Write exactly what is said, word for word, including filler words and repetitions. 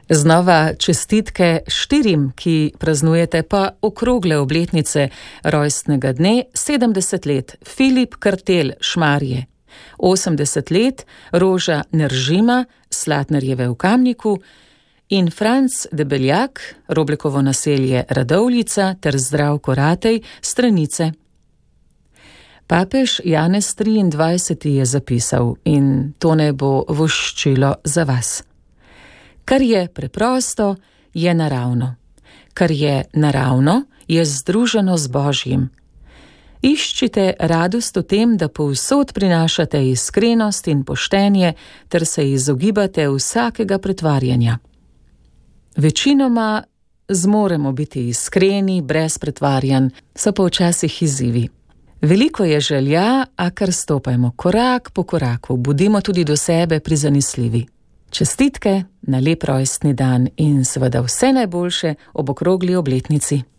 Znova čestitke štirim, ki praznujete pa okrogle obletnice rojstnega dne. sedemdeset let Filip Kartel, Šmarje. osemdeset let Roža Neržima, Slatnerjeve v Kamniku. In Franc Debeljak, Roblekovo naselje Radovljica ter Zdravko Ratej, Stranice. Papež Janez triindvajseti je zapisal, in to ne bo voščilo za vas. Kar je preprosto, je naravno. Kar je naravno, je združeno z Božjim. Iščite radost v tem, da povsod prinašate iskrenost in poštenje, ter se izogibate vsakega pretvarjanja. Večinoma zmoremo biti iskreni, brez pretvarjanj, so pa včasih izzivi. Veliko je želja, a kar stopajmo korak po koraku, budimo tudi do sebe prizanesljivi. Čestitke na lep rojstni dan in seveda vse najboljše ob okrogli obletnici.